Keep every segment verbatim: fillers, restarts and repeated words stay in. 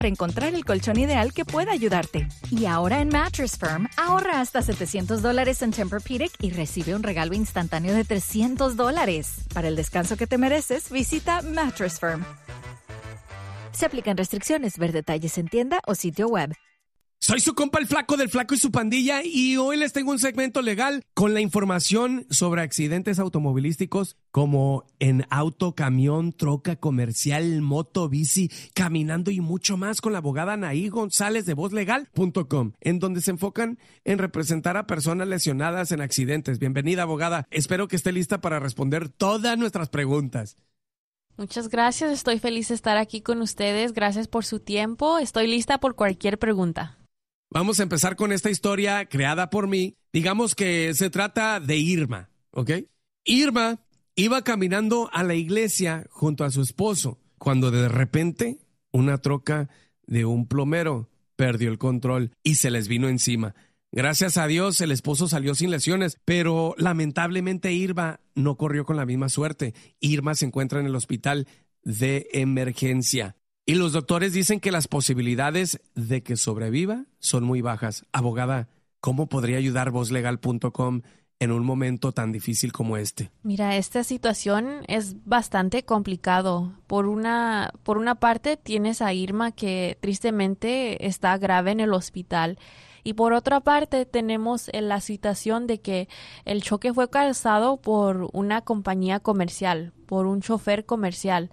para encontrar el colchón ideal que pueda ayudarte. Y ahora en Mattress Firm, ahorra hasta setecientos dólares en Tempur-Pedic y recibe un regalo instantáneo de trescientos dólares. Para el descanso que te mereces, visita Mattress Firm. Se aplican restricciones. Ver detalles en tienda o sitio web. Soy su compa el Flaco del Flaco y su pandilla y hoy les tengo un segmento legal con la información sobre accidentes automovilísticos como en auto, camión, troca, comercial, moto, bici, caminando y mucho más con la abogada Anaí González de voz legal punto com, en donde se enfocan en representar a personas lesionadas en accidentes. Bienvenida, abogada. Espero que esté lista para responder todas nuestras preguntas. Muchas gracias. Estoy feliz de estar aquí con ustedes. Gracias por su tiempo. Estoy lista por cualquier pregunta. Vamos a empezar con esta historia creada por mí. Digamos que se trata de Irma, ¿ok? Irma iba caminando a la iglesia junto a su esposo cuando de repente una troca de un plomero perdió el control y se les vino encima. Gracias a Dios el esposo salió sin lesiones, pero lamentablemente Irma no corrió con la misma suerte. Irma se encuentra en el hospital de emergencia. Y los doctores dicen que las posibilidades de que sobreviva son muy bajas. Abogada, ¿cómo podría ayudar voz legal punto com en un momento tan difícil como este? Mira, esta situación es bastante complicado. Por una, por una parte tienes a Irma que tristemente está grave en el hospital. Y por otra parte tenemos la situación de que el choque fue causado por una compañía comercial, por un chofer comercial.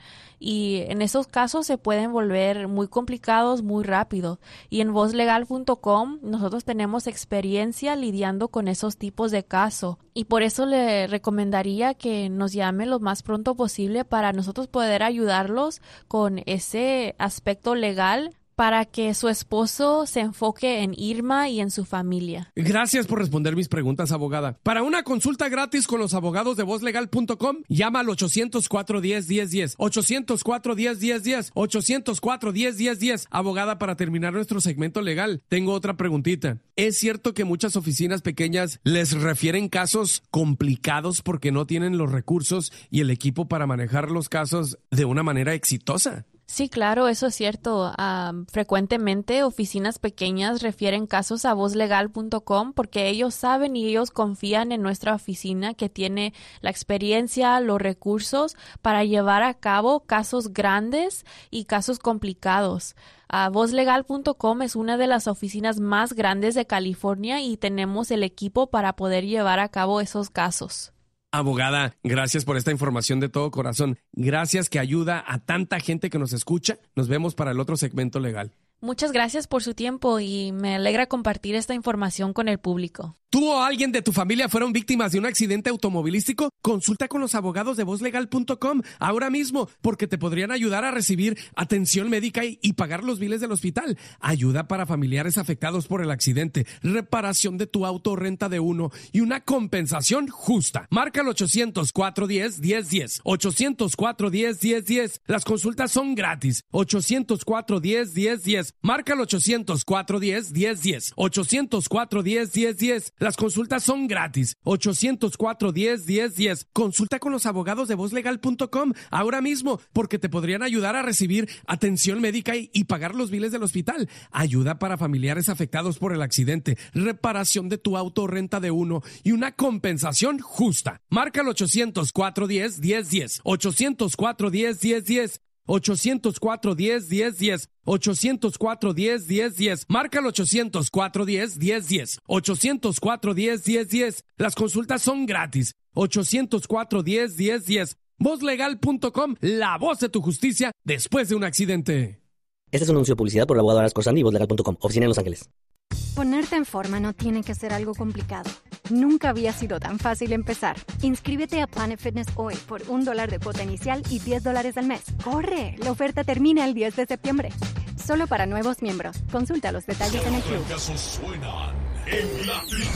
Y en esos casos se pueden volver muy complicados muy rápido. Y en voz legal punto com nosotros tenemos experiencia lidiando con esos tipos de casos. Y por eso le recomendaría que nos llame lo más pronto posible para nosotros poder ayudarlos con ese aspecto legal, para que su esposo se enfoque en Irma y en su familia. Gracias por responder mis preguntas, abogada. Para una consulta gratis con los abogados de voz legal punto com, llama al ochocientos cuatro, diez, diez, diez. ochocientos cuatro, diez, diez, diez. ochocientos cuatro, diez, diez, diez. Abogada, para terminar nuestro segmento legal, tengo otra preguntita. ¿Es cierto que muchas oficinas pequeñas les refieren casos complicados porque no tienen los recursos y el equipo para manejar los casos de una manera exitosa? Sí, claro, eso es cierto. Um, frecuentemente oficinas pequeñas refieren casos a voz legal punto com porque ellos saben y ellos confían en nuestra oficina que tiene la experiencia, los recursos para llevar a cabo casos grandes y casos complicados. Uh, voz legal punto com es una de las oficinas más grandes de California y tenemos el equipo para poder llevar a cabo esos casos. Abogada, gracias por esta información de todo corazón. Gracias que ayuda a tanta gente que nos escucha. Nos vemos para el otro segmento legal. Muchas gracias por su tiempo y me alegra compartir esta información con el público. ¿Tú o alguien de tu familia fueron víctimas de un accidente automovilístico? Consulta con los abogados de voz legal punto com ahora mismo, porque te podrían ayudar a recibir atención médica y, y pagar los biles del hospital. Ayuda para familiares afectados por el accidente, reparación de tu auto o renta de uno y una compensación justa. Marca el ochocientos cuatro, diez, diez, diez. ochocientos cuatro, diez, diez, diez. Las consultas son gratis. ochocientos cuatro, diez, diez, diez. Marca el ochocientos cuatro, diez, diez, diez. ochocientos cuatro, diez, diez, diez. Las consultas son gratis. ochocientos cuatro, diez, diez, diez. Consulta con los abogados de voz legal punto com ahora mismo, porque te podrían ayudar a recibir atención médica y, y pagar los biles del hospital. Ayuda para familiares afectados por el accidente, reparación de tu auto o renta de uno y una compensación justa. Marca el ochocientos cuatro, diez, diez, diez. ochocientos cuatro, diez, diez, diez. ochocientos cuatro, diez, diez, diez. ochocientos cuatro, diez, diez, diez. Marca el ochocientos cuatro, diez, diez, diez. ochocientos cuatro, diez, diez, diez. Las consultas son gratis. ochocientos cuatro, diez, diez, diez. voz legal punto com, la voz de tu justicia después de un accidente. Este es un anuncio de publicidad por el abogado Aras Corsandi y voz legal punto com, oficina en Los Ángeles. Ponerte en forma no tiene que ser algo complicado. Nunca había sido tan fácil empezar. Inscríbete a Planet Fitness hoy por un dólar de cuota inicial y diez dólares al mes. ¡Corre! La oferta termina el diez de septiembre. Solo para nuevos miembros. Consulta los detalles en el club. Suenan en la